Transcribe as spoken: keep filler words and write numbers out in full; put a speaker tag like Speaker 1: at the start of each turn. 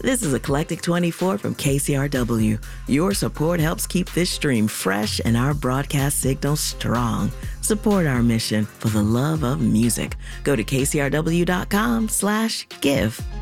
Speaker 1: This is Eclectic twenty-four from K C R W. Your support helps keep this stream fresh and our broadcast signal strong. Support our mission for the love of music. Go to kcrw.com slash give.